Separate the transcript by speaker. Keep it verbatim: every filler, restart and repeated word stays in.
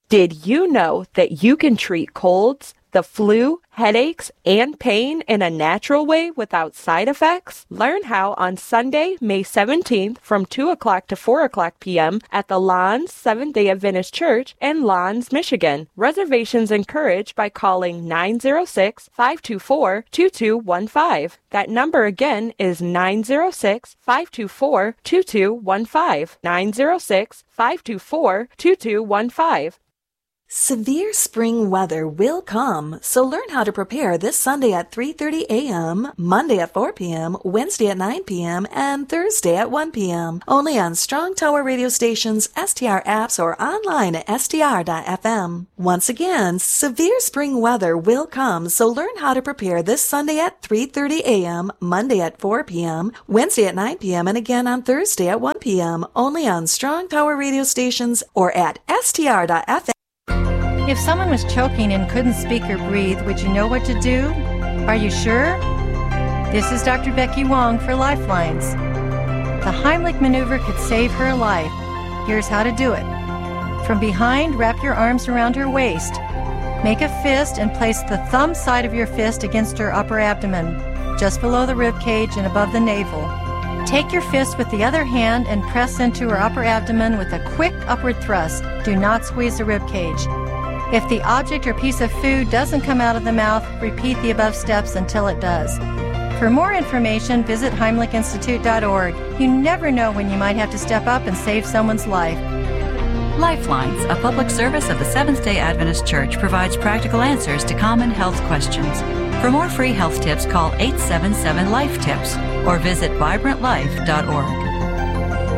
Speaker 1: Did you know that you can treat colds, the flu, headaches, and pain in a natural way without side effects? Learn how on Sunday, May seventeenth from two o'clock to four o'clock p.m. at the Lawns Seventh-day Adventist Church in Lawns, Michigan. Reservations encouraged by calling nine zero six, five two four, two two one five. That number again is nine zero six, five two four, two two one five. nine zero six, five two four, two two one five.
Speaker 2: Severe spring weather will come, so learn how to prepare this Sunday at three thirty a.m., Monday at four p.m., Wednesday at nine p.m., and Thursday at one p.m. Only on Strong Tower radio stations, S T R apps, or online at S T R dot F M. Once again, severe spring weather will come, so learn how to prepare this Sunday at three thirty a.m., Monday at four p.m., Wednesday at nine p.m., and again on Thursday at one p.m. Only on Strong Tower radio stations or at S T R dot F M.
Speaker 3: If someone was choking and couldn't speak or breathe, would you know what to do? Are you sure? This is Doctor Becky Wong for Lifelines. The Heimlich maneuver could save her life. Here's how to do it. From behind, wrap your arms around her waist. Make a fist and place the thumb side of your fist against her upper abdomen, just below the rib cage and above the navel. Take your fist with the other hand and press into her upper abdomen with a quick upward thrust. Do not squeeze the rib cage. If the object or piece of food doesn't come out of the mouth, repeat the above steps until it does. For more information, visit Heimlich Institute dot org. You never know when you might have to step up and save someone's life.
Speaker 4: Lifelines, a public service of the Seventh-day Adventist Church, provides practical answers to common health questions. For more free health tips, call eight seven seven, LIFE-TIPS or visit vibrant life dot org.